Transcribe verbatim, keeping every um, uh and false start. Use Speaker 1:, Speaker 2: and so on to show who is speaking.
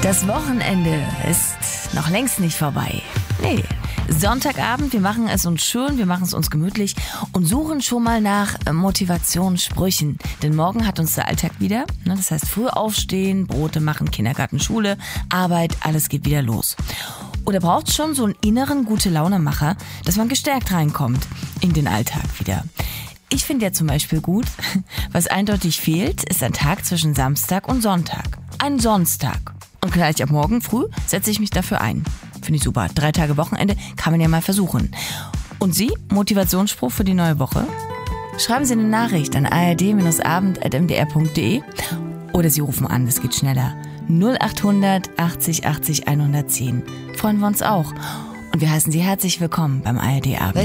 Speaker 1: Das Wochenende ist noch längst nicht vorbei. Nee, Sonntagabend, wir machen es uns schön, wir machen es uns gemütlich und suchen schon mal nach Motivationssprüchen. Denn morgen hat uns der Alltag wieder. Das heißt, früh aufstehen, Brote machen, Kindergarten, Schule, Arbeit, alles geht wieder los. Oder braucht schon so einen inneren Gute-Laune-Macher, dass man gestärkt reinkommt in den Alltag wieder. Ich finde ja zum Beispiel gut, was eindeutig fehlt, ist ein Tag zwischen Samstag und Sonntag. Ein Sonntag. Und gleich ab morgen früh setze ich mich dafür ein. Finde ich super. Drei Tage Wochenende kann man ja mal versuchen. Und Sie? Motivationsspruch für die neue Woche? Schreiben Sie eine Nachricht an a r d abend at m d r punkt d e oder Sie rufen an, das geht schneller. null achthundert achtzig achtzig hundertzehn. Freuen wir uns auch. Und wir heißen Sie herzlich willkommen beim A R D Abend.